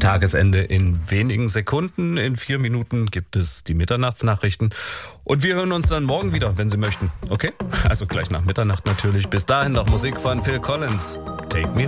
Tagesende in wenigen Sekunden. In 4 Minuten gibt es die Mitternachtsnachrichten. Und wir hören uns dann morgen wieder, wenn Sie möchten. Okay? Also gleich nach Mitternacht natürlich. Bis dahin noch Musik von Phil Collins. Take Me